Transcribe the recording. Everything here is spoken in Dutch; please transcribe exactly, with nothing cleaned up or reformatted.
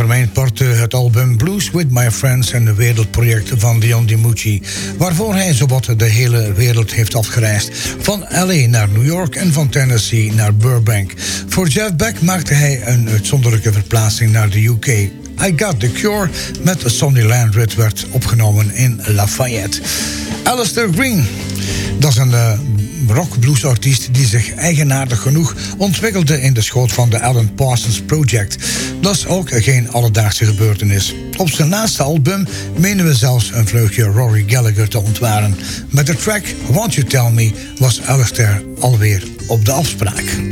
mijn part het album Blues With My Friends en de wereldproject van Dion DiMucci, waarvoor hij zowat de hele wereld heeft afgereisd. Van L A naar New York en van Tennessee naar Burbank. Voor Jeff Beck maakte hij een uitzonderlijke verplaatsing naar de U K. I Got The Cure met Sonny Landreth werd opgenomen in Lafayette. Alistair Green, dat is een uh, rock-bluesartiest die zich eigenaardig genoeg ontwikkelde in de schoot van de Alan Parsons Project. Dat is ook geen alledaagse gebeurtenis. Op zijn laatste album menen we zelfs een vleugje Rory Gallagher te ontwaren. Met de track Won't You Tell Me was Alistair alweer op de afspraak.